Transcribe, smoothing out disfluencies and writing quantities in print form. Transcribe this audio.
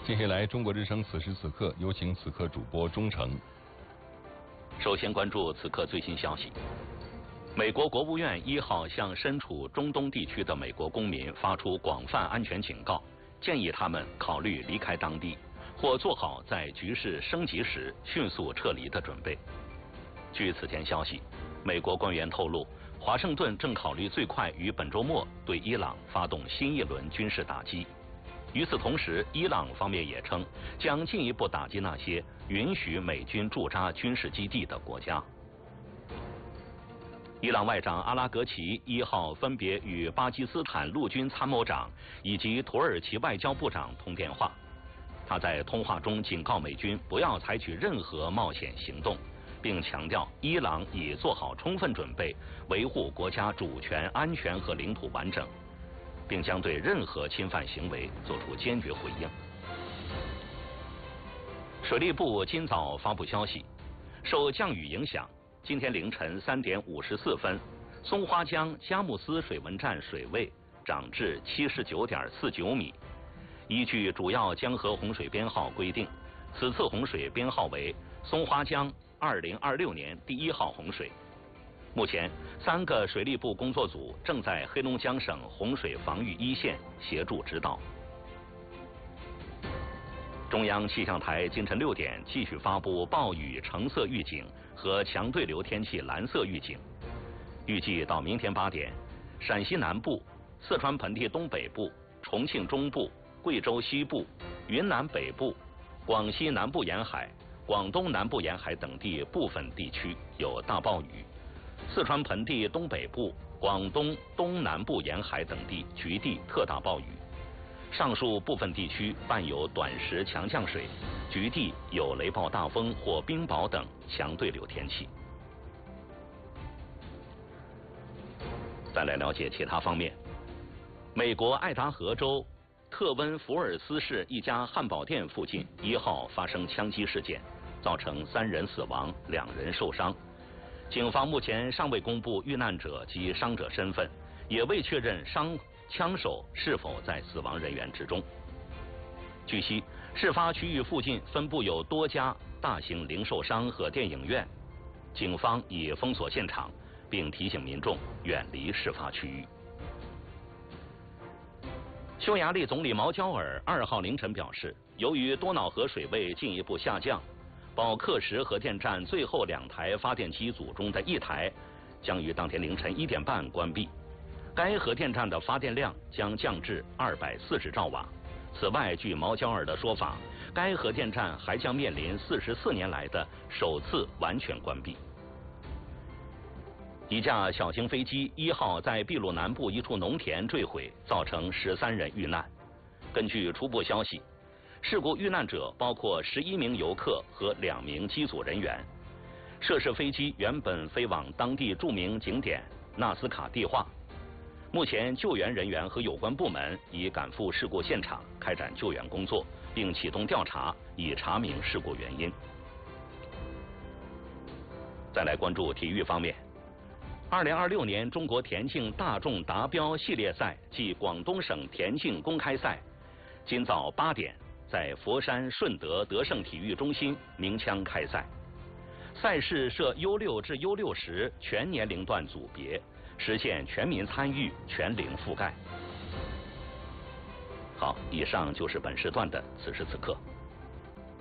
接下来，中国之声此时此刻有请此刻主播钟诚。 首先关注此刻最新消息。美国国务院1号向身处中东地区的美国公民发出广泛安全警告，建议他们考虑离开当地，或做好在局势升级时迅速撤离的准备。据此前消息，美国官员透露，华盛顿正考虑最快于本周末对伊朗发动新一轮军事打击。与此同时，伊朗方面也称将进一步打击那些允许美军驻扎军事基地的国家。伊朗外长阿拉格齐1号分别与巴基斯坦陆军参谋长以及土耳其外交部长通电话。他在通话中警告美军不要采取任何冒险行动，并强调伊朗已做好充分准备，维护国家主权、安全和领土完整，并将对任何侵犯行为作出坚决回应。水利部今早发布消息，受降雨影响，今天凌晨3点54分，松花江佳木斯水文站水位涨至79.49米。依据主要江河洪水编号规定，此次洪水编号为松花江2026年第1号洪水。目前，3个水利部工作组正在黑龙江省洪水防御一线协助指导。中央气象台今晨6点继续发布暴雨橙色预警和强对流天气蓝色预警。预计到明天8点，陕西南部、四川盆地东北部、重庆中部、贵州西部、云南北部、广西南部沿海、广东南部沿海等地部分地区有大暴雨。四川盆地东北部、广东东南部沿海等地局地特大暴雨，上述部分地区伴有短时强降水，局地有雷暴大风或冰雹等强对流天气。再来了解其他方面，美国爱达荷州特温福尔斯市一家汉堡店附近1号发生枪击事件，造成3人死亡，2人受伤。警方目前尚未公布遇难者及伤者身份，也未确认枪手是否在死亡人员之中。据悉，事发区域附近分布有多家大型零售商和电影院，警方已封锁现场，并提醒民众远离事发区域。匈牙利总理毛焦尔2号凌晨表示，由于多瑙河水位进一步下降，保克什核电站最后2台发电机组中的1台将于当天凌晨1点半关闭。该核电站的发电量将降至240兆瓦。此外，据毛焦尔的说法，该核电站还将面临44年来的首次完全关闭。一架小型飞机1号在秘鲁南部一处农田坠毁，造成13人遇难。根据初步消息，事故遇难者包括11名游客和2名机组人员。涉事飞机原本飞往当地著名景点纳斯卡蒂化。目前，救援人员和有关部门已赶赴事故现场开展救援工作，并启动调查，以查明事故原因。再来关注体育方面，2026年中国田径大众达标系列赛暨广东省田径公开赛，今早8点在佛山顺德德胜体育中心鸣枪开赛。赛事设U6至U60全年龄段组别，实现全民参与、全龄覆盖。好，以上就是本时段的此时此刻。